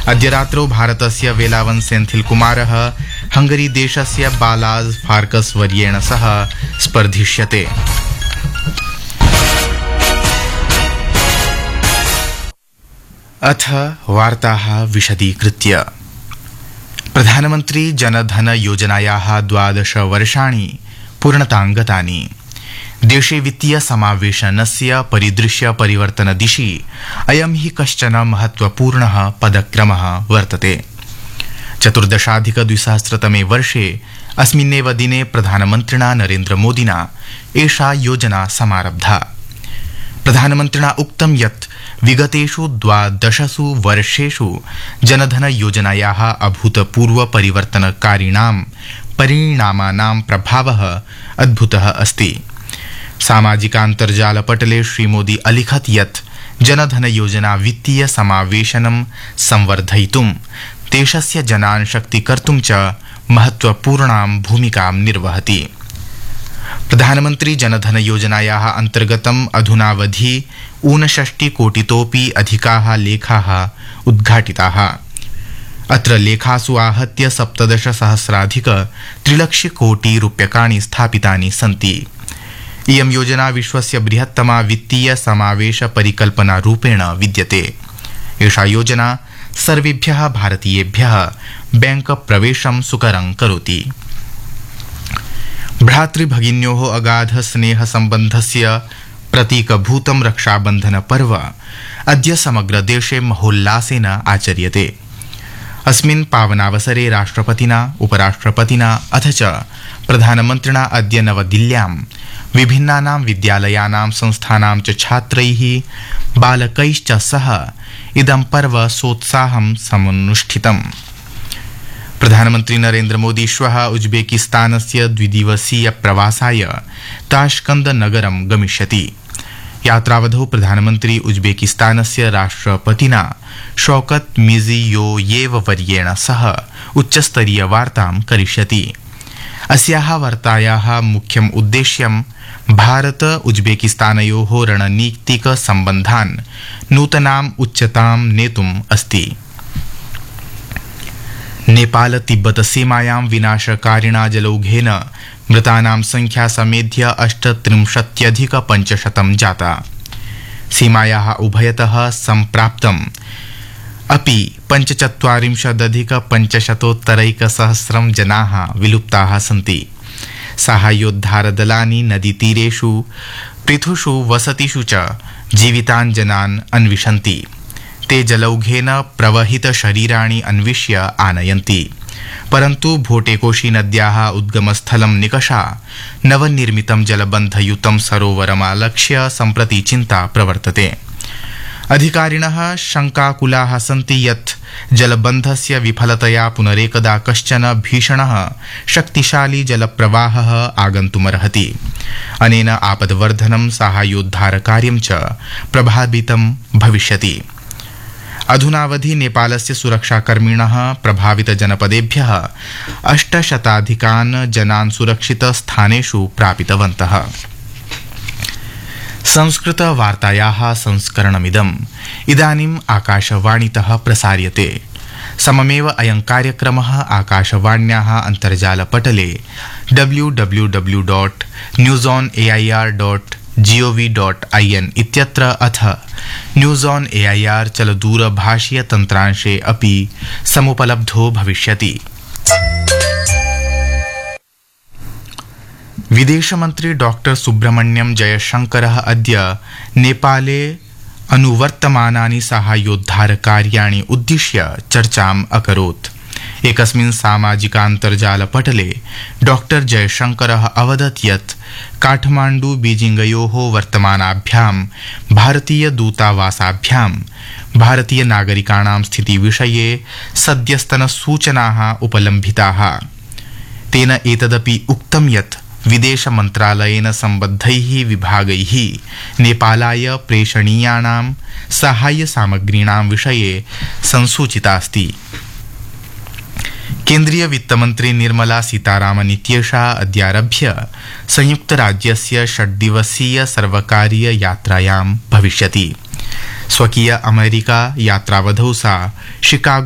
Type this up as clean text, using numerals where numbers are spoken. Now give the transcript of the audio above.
अद्य रात्रौ भारतस्य वेलावन सेन्थिलकुमारः हंगरी देशस्य बालाज फार्कस वर्येण सह स्पर्धिष्यते। अथ वार्ताः विशदीकृत्य। प्रधानमन्त्री जनधन योजनायाः 12 वर्षाणि पूर्णताङ्गतानि। देशे वित्तीय समावेशनस्य परिदृश्य परिवर्तन दिशि अयं हि कश्चन महत्वपूर्णः पदक्रमः वर्तते। 14,2000 वर्षे अस्मिन्नेव दिने प्रधानमन्त्रिणा नरेन्द्र मोदिना एषा योजना समारब्धा। प्रधानमन्त्रिणा उक्तं यत् विगतेषु 12 वर्षेषु जनधन योजनायाः अभूतपूर्व परिवर्तनकारिणां परिणामानां प्रभावः अद्भुतः अस्ति। सामाजिकान्तर्जालपटले श्रीमोदी अलिखत् यत् जनधन योजना वित्तीय समावेशनं संवर्धयितुं देशस्य जनान् शक्तीकर्तुं च महत्वपूर्णां भूमिकां निर्वहति। प्रधानमन्त्री जनधन योजनायाः अन्तर्गतम् अधुनावधि 59 कोटितोऽपि अधिकाः लेखाः उद्घाटिताः। अत्र लेखासु आहत्य 17,000,000 3,00,000 कोटि रूप्यकाणि स्थापितानि सन्ति। इयं योजना विश्वस्य बृहत्तमा वित्तीय समावेश परिकल्पना रूपेण विद्यते। एषा योजना सर्वेभ्यः भारतीयेभ्यः बैंक प्रवेशं सुकरं करोति। भ्रातृभगिन्योः अगाध स्नेह सम्बन्धस्य प्रतीकभूतं रक्षाबन्धन पर्व अद्य समग्र देशे महोल्लासेन आचर्यते। अस्मिन् पावनावसरे राष्ट्रपतिना उपराष्ट्रपतिना अथ च प्रधानमन्त्रिणा अद्य नवदिल्ल्यां विभिन्नानां विद्यालयानां संस्थानां च छात्रैः बालकैश्च सह इदं पर्व सोत्साहं समनुष्ठितम्। प्रधानमन्त्री नरेन्द्र मोदी श्वः उज्बेकिस्तानस्य द्विदिवसीय प्रवासाय ताश्कन्द नगरं गमिष्यति। यात्रावधौ प्रधानमन्त्री उज्बेकिस्तानस्य राष्ट्रपतिना शौकत मिर्जियोयेव वर्येण सह उच्चस्तरीय वार्तां करिष्यति। अस्याः वार्तायाः मुख्यम् उद्देश्यं भारत उज्बेकिस्तानयोः रणनीतिक सम्बन्धान् नूतनाम् उच्चतां नेतुम् अस्ति। नेपाल तिब्बत सीमायां विनाशकारिणा जलौघेन मृतानां संख्या समेध्य 38,500 जाता। सीमायाः उभयतः सम्प्राप्तम् अपि 45,500 जनाः विलुप्ताः सन्ति। साहाय्योद्धारदलानि नदीतीरेषु पृथुषु वसतिषु च जीवितान् जनान् अन्विषन्ति। ते जलौघेन प्रवहितशरीराणि अन्विष्य आनयन्ति। परन्तु भोटेकोशी नद्याः उद्गमस्थलं निकषा नवनिर्मितं जलबन्धयुतं सरोवरमालक्ष्य सम्प्रति चिन्ता प्रवर्तते। अधिकारिणः शङ्काकुलाः सन्ति यत् जलबन्धस्य विफलतया पुनरेकदा कश्चन भीषणः शक्तिशाली जलप्रवाहः आगन्तुमर्हति। अनेन आपद्वर्धनं साहाय्योद्धारकार्यं च प्रभावितं भविष्यति। अधुनावधि नेपालस्य सुरक्षाकर्मिणः प्रभावितजनपदेभ्यः 800 जनान् सुरक्षितस्थानेषु प्रापितवन्तः। संस्कृतवार्तायाः संस्करणमिदम् इदानीम् आकाशवाणीतः प्रसार्यते। सममेव अयं कार्यक्रमः आकाशवाण्याः अन्तर्जालपटले www.newsonair.gov.in इत्यत्र अथ न्यूज़ ऑन एआईआर चलदूरभाषीय तन्त्रांशे अपि समुपलब्धो भविष्यति। विदेशमन्त्री डॉक्टर सुब्रह्मण्यम जयशंकरः अद्य नेपाले अनुवर्तमानानि साहाय्योद्धारकार्याणि उद्दिश्य चर्चाम् अकरोत्। एकस्मिन् सामाजिकान्तर्जालपटले डॉक्टर जयशंकरः अवदत् यत् काठमाण्डु बीजिंगयोः वर्तमानाभ्यां भारतीय दूतावासाभ्यां भारतीय नागरिकाणां स्थितिविषये सद्यस्तनसूचनाः उपलम्भिताः। तेन एतदपि उक्तं यत् विदेशमन्त्रालयेन सम्बद्धैः विभागैः नेपालाय प्रेषणीयाणां साहाय्यसामग्रीणां विषये संसूचितास्ति। केन्द्रीय वित्तमन्त्री निर्मला सीतारामन् इत्येषा अद्यारभ्य संयुक्तराज्यस्य 6 दिवसीय सर्वकारीय यात्रायां भविष्यति। स्वकीय अमेरिका यात्रावधौ सा शिकागो